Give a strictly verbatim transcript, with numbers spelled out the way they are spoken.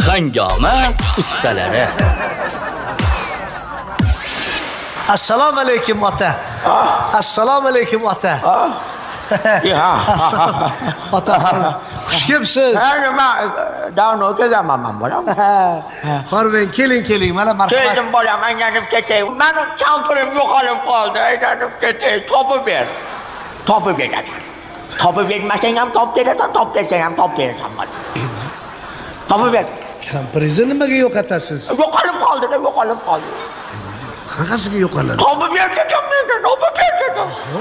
Hangoma ustalari. Assalomu alaykum ota. Assalomu alaykum ota. Ya. Ota, xush kelibsiz. Ha, nima? Davno kelganman bolam. Qormang, keling, keling. Mana marhamat. Keldim bolam, aylanib ketay. Meni kampirim yo'qolib qoldi. Aylanib ketay. Topib ber. Topib berasan. Topib bermasang ham top berasan, top bersang ham top berasan bolam. Topib ber. Kampiringizni nimaga yo'qotasiz? Yo'qolib qoldi, yo'qolib qoldi. Qanaqasiga yo'qoladi? Topib ber dedim menga, topib ber dedim.